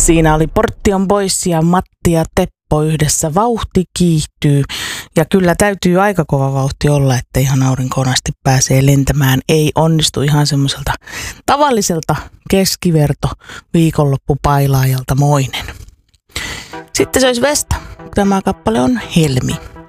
Siinä oli Portion Boys ja Matti ja Teppo yhdessä. Vauhti kiihtyy ja kyllä täytyy aika kova vauhti olla, että ihan aurinkoon asti pääsee lentämään. Ei onnistu ihan semmoiselta tavalliselta keskiverto viikonloppupailaajalta moinen. Sitten se olisi Vesta. Tämä kappale on Helmi.